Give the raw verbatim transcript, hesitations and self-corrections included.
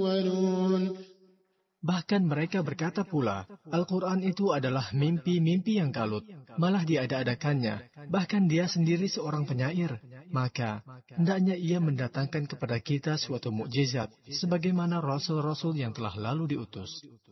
Bahkan mereka berkata pula, Al-Quran itu adalah mimpi-mimpi yang kalut, malah diada-adakannya, bahkan dia sendiri seorang penyair. Maka, hendaknya ia mendatangkan kepada kita suatu mukjizat, sebagaimana rasul-rasul yang telah lalu diutus.